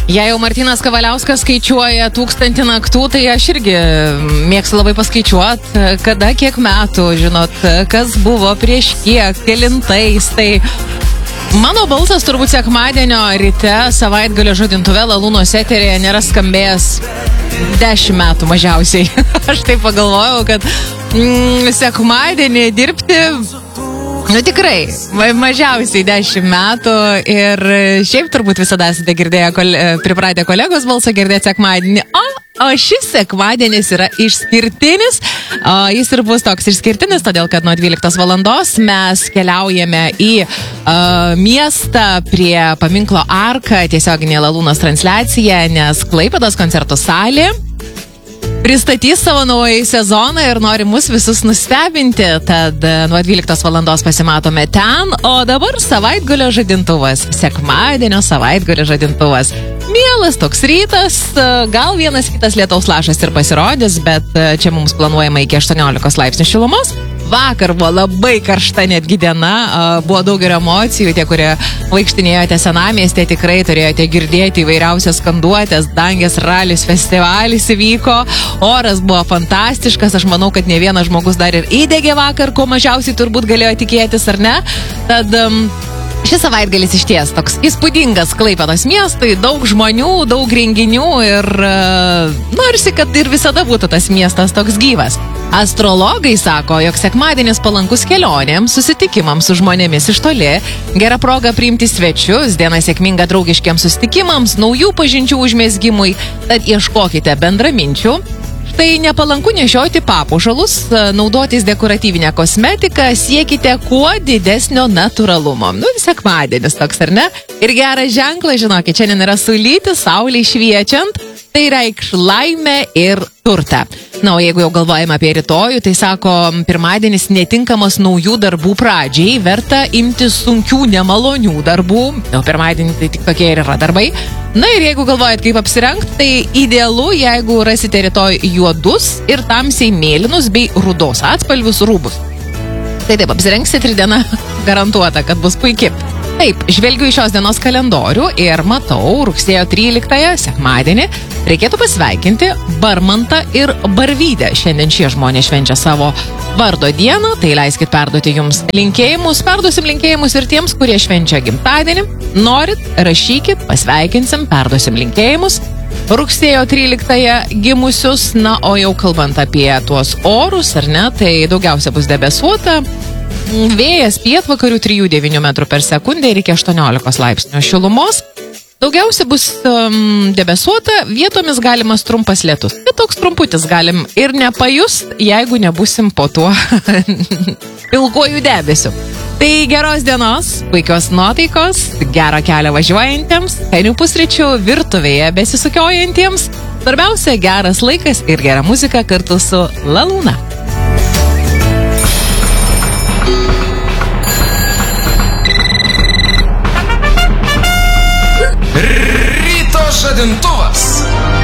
Jei jau Martynas Kavaliauskas skaičiuoja 1000 naktų, tai aš irgi mėgstu labai paskaičiuoti, kada kiek metų, žinot, kas buvo prieš kiek, kelintais. Tai mano balsas turbūt sekmadienio ryte savaitgalio žadintuve Lalūnos eterėje nėra skambėjęs 10 metų mažiausiai. Aš taip pagalvojau, kad sekmadienį dirbti... tikrai, mažiausiai 10 metų ir šiaip turbūt visada esate girdėję, pripratę kolegos balsą girdėti sekmadienį, o šis sekmadienis yra išskirtinis, jis ir bus toks išskirtinis, todėl kad nuo 12 valandos mes keliaujame į miestą prie paminklo Arka, tiesioginė Lalūnos transliacija, nes Klaipėdos koncertų salė pristatys savo naująjį sezoną ir nori mus visus nustebinti, tad nuo 12 valandos pasimatome ten, o dabar savaitgalio žadintuvas, sekmadienio savaitgalio žadintuvas. Mielas toks rytas, gal vienas kitas lietaus lašas ir pasirodys, bet čia mums planuojama iki 18 laipsnių šilumos. Vakar buvo labai karšta netgi diena, buvo daug ir emocijų, tie, kurie vaikštinėjote senamiestė, tikrai turėjote girdėti įvairiausias skanduotės, Dangės ralis festivalis įvyko, oras buvo fantastiškas, aš manau, kad ne vienas žmogus dar ir įdegė vakar, ko mažiausiai turbūt galėjo tikėtis, ar ne? Tad šis savaitgalis išties toks įspūdingas Klaipėdos miestui, daug žmonių, daug renginių ir norisi, kad ir visada būtų tas miestas toks gyvas. Astrologai sako, jog sekmadienis palankus kelionėms, susitikimams su žmonėmis iš toli, gera proga priimti svečius, diena sėkminga draugiškiams susitikimams, naujų pažinčių užmezgimui, tad ieškokite bendraminčių. Štai nepalanku nešioti papuošalus, naudotis dekoratyvinę kosmetiką, siekite kuo didesnio natūralumo. Sekmadienis toks, ar ne? Ir geras ženklas, žinokit, šiandien yra sulyti, saulei šviečiant, tai reikš laimę ir turtą. Na, o jeigu jau galvojame apie rytojų, tai sako, pirmadienis netinkamas naujų darbų pradžiai, verta imtis sunkių, nemalonių darbų, o pirmadienį tai tik tokie ir yra darbai. Na ir jeigu galvojat, kaip apsirengti, tai idealu, jeigu rasite rytoj juodus ir tamsiai mėlynus bei rudos atspalvius rūbus. Tai taip, apsirengsit ir diena garantuota, kad bus puikiai. Taip, žvelgiu į šios dienos kalendorių ir matau rugsėjo 13-ąją, sekmadienį, reikėtų pasveikinti Barmantą ir Barvydę. Šiandien šie žmonės švenčia savo vardo dieną, tai leiskit perduoti jums linkėjimus. Perduosim linkėjimus ir tiems, kurie švenčia gimtadienį. Norit, rašykit, pasveikinsim, perduosim linkėjimus. Rugsėjo 13-ąją gimusius, na, o jau kalbant apie tuos orus, ar ne, tai daugiausia bus debesuota. Vėjas pietvakarių 3-9 metrų per sekundę ir iki 18 laipsnių šilumos. Daugiausia bus debesuota, vietomis galimas trumpas lietus. Bet toks trumputis galim ir nepajust, jeigu nebusim po tuo ilguoju debesiu. Tai geros dienos, puikios nuotaikos, gero kelio važiuojantiems, skanių pusryčių virtuvėje besisukiojantiems. Svarbiausia, geras laikas ir gera muzika kartu su Lalūna.